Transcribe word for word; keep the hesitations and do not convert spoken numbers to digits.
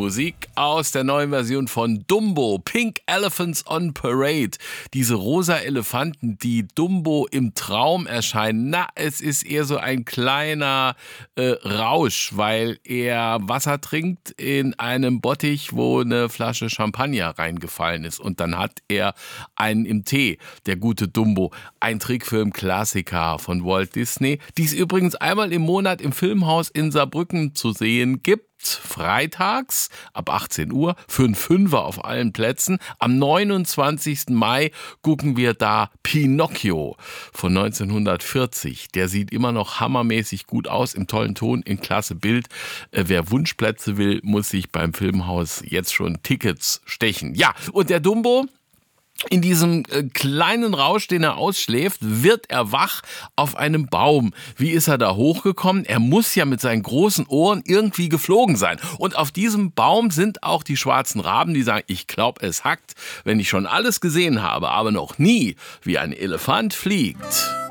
Musik aus der neuen Version von Dumbo, Pink Elephants on Parade. Diese rosa Elefanten, die Dumbo im Traum erscheinen, na, es ist eher so ein kleiner äh, Rausch, weil er Wasser trinkt in einem Bottich, wo eine Flasche Champagner reingefallen ist. Und dann hat er einen im Tee, der gute Dumbo. Ein Trickfilm-Klassiker von Walt Disney, die es übrigens einmal im Monat im Filmhaus in Saarbrücken zu sehen gibt. Freitags ab achtzehn Uhr für einen Fünfer auf allen Plätzen. Am neunundzwanzigsten Mai gucken wir da Pinocchio von neunzehnhundertvierzig. Der sieht immer noch hammermäßig gut aus, im tollen Ton, in klasse Bild. Äh, wer Wunschplätze will, muss sich beim Filmhaus jetzt schon Tickets stechen. Ja, und der Dumbo, in diesem äh, kleinen Rausch, den er ausschläft, wird er wach auf einem Baum. Wie ist er da hochgekommen? Er muss ja mit seinen großen Ohren irgendwie geflogen sein. Und auf diesem Baum sind auch die schwarzen Raben, die sagen, ich glaube, es hackt, wenn ich schon alles gesehen habe, aber noch nie, wie ein Elefant fliegt.